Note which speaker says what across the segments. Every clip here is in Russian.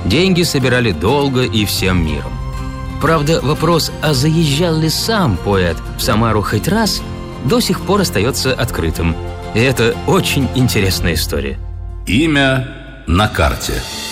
Speaker 1: Деньги собирали долго и всем миром. Правда, вопрос, а заезжал ли сам поэт в Самару хоть раз, до сих пор остается открытым. И это очень интересная история.
Speaker 2: Имя на карте.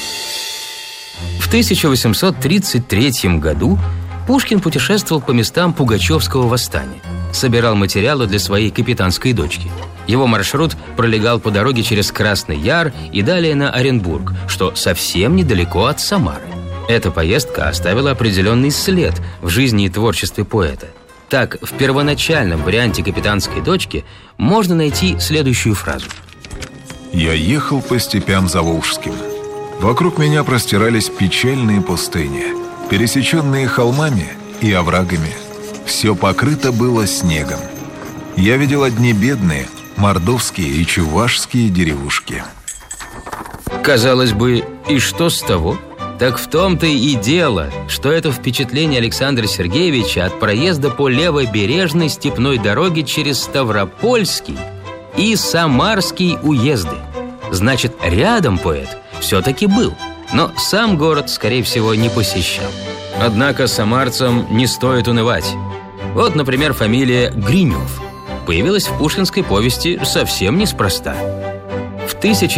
Speaker 1: В 1833 году Пушкин путешествовал по местам Пугачевского восстания. Собирал материалы для своей капитанской дочки. Его маршрут пролегал по дороге через Красный Яр и далее на Оренбург, что совсем недалеко от Самары. Эта поездка оставила определенный след в жизни и творчестве поэта. Так, в первоначальном варианте «Капитанской дочки» можно найти следующую фразу.
Speaker 3: «Я ехал по степям заволжским. Вокруг меня простирались печальные пустыни, пересеченные холмами и оврагами. Все покрыто было снегом. Я видел одни бедные мордовские и чувашские деревушки».
Speaker 1: Казалось бы, и что с того? Так в том-то и дело, что это впечатление Александра Сергеевича от проезда по левобережной степной дороге через Ставропольский и Самарский уезды. Значит, рядом поэт все-таки был, но сам город, скорее всего, не посещал. Однако самарцам не стоит унывать. Вот, например, фамилия Гринев появилась в пушкинской повести совсем неспроста. В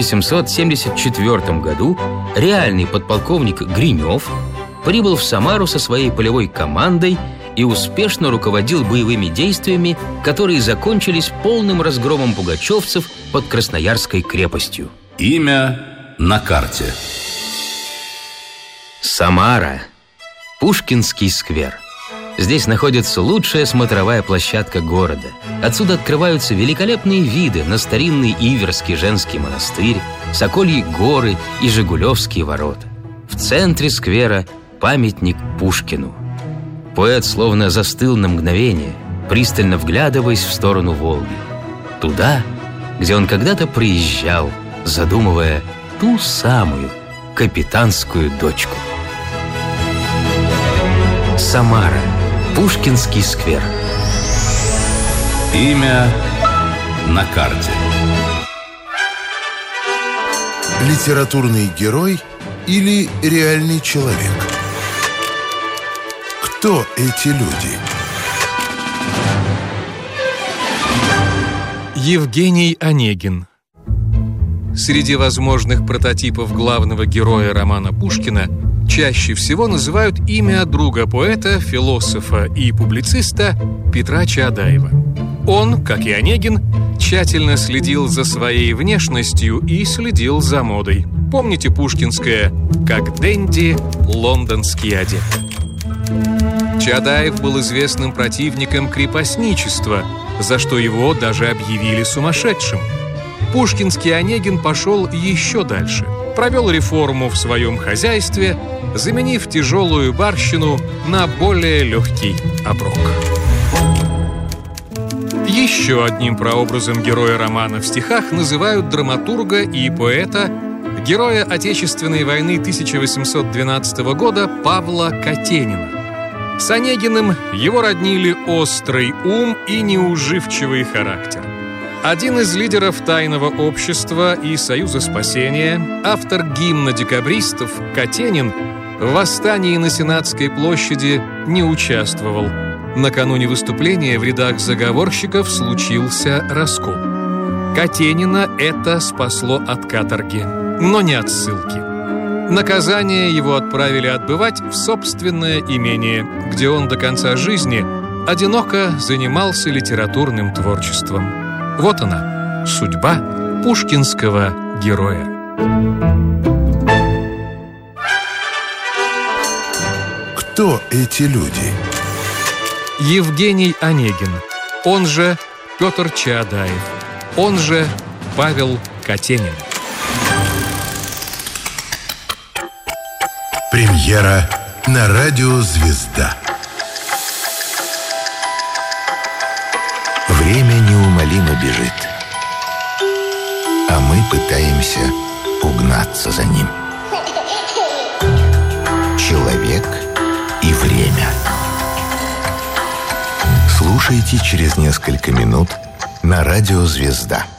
Speaker 1: 1774 году реальный подполковник Гринев прибыл в Самару со своей полевой командой и успешно руководил боевыми действиями, которые закончились полным разгромом пугачевцев под Красноярской крепостью.
Speaker 2: Имя на карте.
Speaker 1: Самара. Пушкинский сквер. Здесь находится лучшая смотровая площадка города. Отсюда открываются великолепные виды на старинный Иверский женский монастырь, Сокольи горы и Жигулевские ворота. В центре сквера памятник Пушкину. Поэт словно застыл на мгновение, пристально вглядываясь в сторону Волги. Туда, где он когда-то приезжал, задумывая ту самую капитанскую дочку. Самара. Пушкинский сквер.
Speaker 2: Имя на карте.
Speaker 4: Литературный герой или реальный человек? Кто эти люди?
Speaker 5: Евгений Онегин. Среди возможных прототипов главного героя романа Пушкина чаще всего называют имя друга поэта, философа и публициста Петра Чаадаева. Он, как и Онегин, тщательно следил за своей внешностью и следил за модой. Помните пушкинское «как денди, лондонский одет». Чаадаев был известным противником крепостничества, за что его даже объявили сумасшедшим. Пушкинский Онегин пошел еще дальше. Провел реформу в своем хозяйстве, заменив тяжелую барщину на более легкий оброк. Еще одним прообразом героя романа в стихах называют драматурга и поэта, героя Отечественной войны 1812 года Павла Катенина. С Онегиным его роднили острый ум и неуживчивый характер. Один из лидеров тайного общества и Союза спасения, автор гимна декабристов Катенин, в восстании на Сенатской площади не участвовал. Накануне выступления в рядах заговорщиков случился раскол. Катенина это спасло от каторги, но не от ссылки. Наказание его отправили отбывать в собственное имение, где он до конца жизни одиноко занимался литературным творчеством. Вот она, судьба пушкинского героя.
Speaker 4: Кто эти люди?
Speaker 5: Евгений Онегин, он же Петр Чаадаев, он же Павел Катенин.
Speaker 4: Премьера на радио «Звезда».
Speaker 6: Время неумолимо бежит, а мы пытаемся угнаться за ним. Человек и время. Слушайте через несколько минут на радио «Звезда».